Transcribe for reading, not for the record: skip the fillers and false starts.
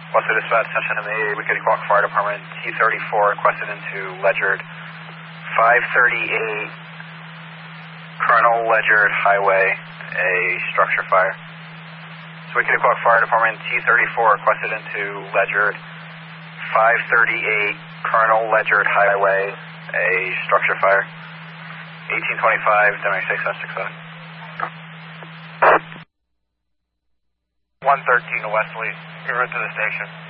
Westwood Dispatch, attention to me, Wicked Clock Fire Department, T-34 requested into Ledyard, 538 Colonel Ledyard Highway, a structure fire. So Wicked Clock Fire Department, T-34 requested into Ledyard, 538 Colonel Ledyard Highway, a structure fire. 1825, Deming 6765. 113 to Wesley, en route to the station.